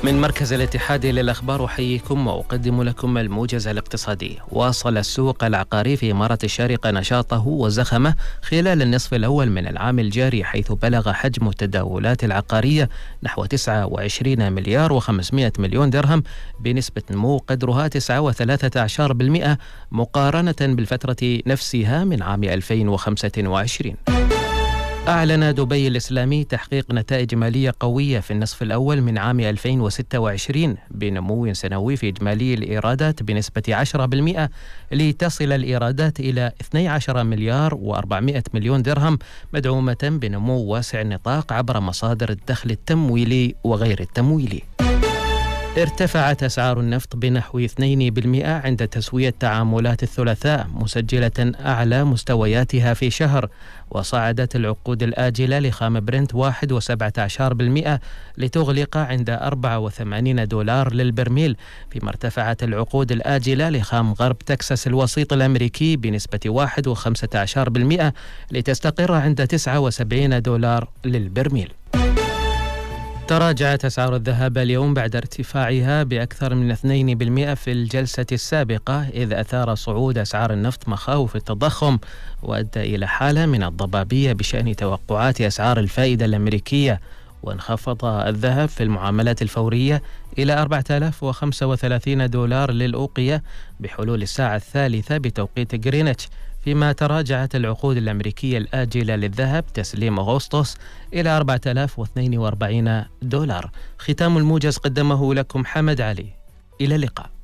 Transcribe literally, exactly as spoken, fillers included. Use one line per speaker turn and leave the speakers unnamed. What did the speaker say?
من مركز الاتحاد للأخبار أحييكم وأقدم لكم الموجز الاقتصادي. واصل السوق العقاري في إمارة الشارقة نشاطه وزخمه خلال النصف الأول من العام الجاري، حيث بلغ حجم التداولات العقارية نحو تسعة وعشرين مليار وخمسمائة مليون درهم، بنسبة نمو قدرها تسعة وثلاثة عشر بالمئة مقارنة بالفترة نفسها من عام ألفين وخمسة وعشرين. أعلن دبي الإسلامي تحقيق نتائج مالية قوية في النصف الأول من عام ألفين وستة وعشرين بنمو سنوي في إجمالي الإيرادات بنسبة عشرة بالمئة، لتصل الإيرادات إلى اثني عشر مليار وأربعمائة مليون درهم، مدعومة بنمو واسع النطاق عبر مصادر الدخل التمويلي وغير التمويلي. ارتفعت أسعار النفط بنحو اثنين بالمئة عند تسوية تعاملات الثلاثاء، مسجلة أعلى مستوياتها في شهر، وصعدت العقود الآجلة لخام برنت واحد وسبعة عشر بالمئة لتغلق عند أربعة وثمانين دولار للبرميل، فيما ارتفعت العقود الآجلة لخام غرب تكساس الوسيط الأمريكي بنسبة واحد وخمسة عشر بالمئة لتستقر عند تسعة وسبعين دولار للبرميل. تراجعت أسعار الذهب اليوم بعد ارتفاعها بأكثر من اثنين بالمئة في الجلسة السابقة، إذ أثار صعود أسعار النفط مخاوف التضخم وأدى إلى حالة من الضبابية بشأن توقعات أسعار الفائدة الأمريكية. وانخفض الذهب في المعاملات الفورية إلى أربعة آلاف وخمسة وثلاثين دولار للأوقية بحلول الساعة الثالثة بتوقيت غرينتش، فيما تراجعت العقود الأمريكية الآجلة للذهب تسليم أغسطس إلى أربعة آلاف واثنين وأربعين دولار. ختام الموجز قدمه لكم حمد علي. إلى اللقاء.